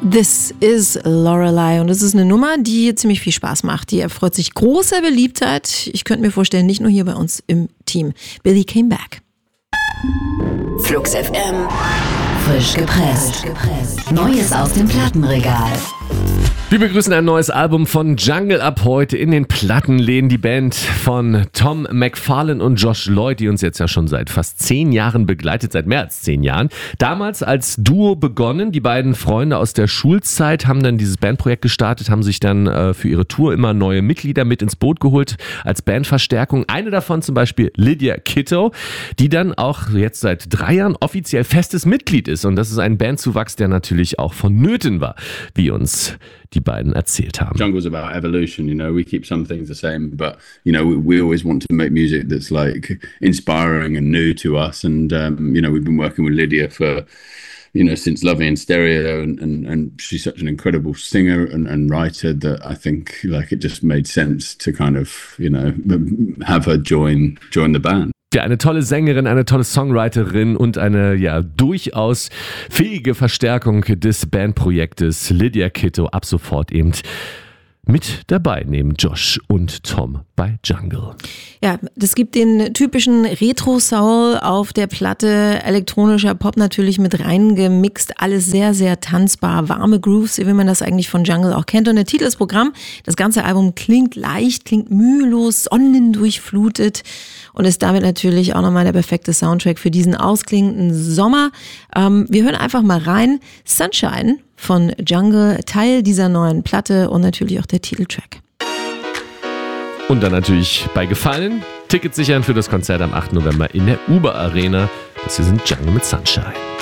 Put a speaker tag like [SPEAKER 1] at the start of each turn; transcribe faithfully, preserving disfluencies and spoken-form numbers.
[SPEAKER 1] This is Lorelei und es ist eine Nummer, die ziemlich viel Spaß macht. Die erfreut sich großer Beliebtheit. Ich könnte mir vorstellen, nicht nur hier bei uns im Team. Billy Came Back.
[SPEAKER 2] Flux F M. Frisch gepresst. Neues aus dem Plattenregal.
[SPEAKER 3] Wir begrüßen ein neues Album von Jungle ab heute in den Plattenläden. Die Band von Tom McFarlane und Josh Lloyd, die uns jetzt ja schon seit fast zehn Jahren begleitet, seit mehr als zehn Jahren. Damals als Duo begonnen. Die beiden Freunde aus der Schulzeit haben dann dieses Bandprojekt gestartet, haben sich dann äh, für ihre Tour immer neue Mitglieder mit ins Boot geholt als Bandverstärkung. Eine davon zum Beispiel Lydia Kitto, die dann auch jetzt seit drei Jahren offiziell festes Mitglied ist. Und das ist ein Bandzuwachs, der natürlich auch vonnöten war, wie uns die beiden erzählt haben.
[SPEAKER 4] Jungle's about evolution, you know, we keep some things the same, but, you know, we, we always want to make music that's like inspiring and new to us. And, um, you know, we've been working with Lydia for, you know, since Lovey in Stereo, and, and, and she's such an incredible singer and, and writer that I think like it just made sense to kind of, you know, have her join, join the band.
[SPEAKER 3] Ja, eine tolle Sängerin, eine tolle Songwriterin und eine ja durchaus fähige Verstärkung des Bandprojektes. Lydia Kitto ab sofort eben mit dabei, neben Josh und Tom bei Jungle.
[SPEAKER 1] Ja, das gibt den typischen Retro-Soul auf der Platte, elektronischer Pop natürlich mit reingemixt, alles sehr, sehr tanzbar, warme Grooves, wie man das eigentlich von Jungle auch kennt. Und der Titel des Programms, das ganze Album klingt leicht, klingt mühelos, sonnendurchflutet und ist damit natürlich auch nochmal der perfekte Soundtrack für diesen ausklingenden Sommer. Ähm, wir hören einfach mal rein. Sunshine von Jungle, Teil dieser neuen Platte und natürlich auch der Titeltrack.
[SPEAKER 3] Und dann natürlich bei Gefallen Tickets sichern für das Konzert am achten November in der Uber Arena. Das hier sind Jungle mit Sunshine.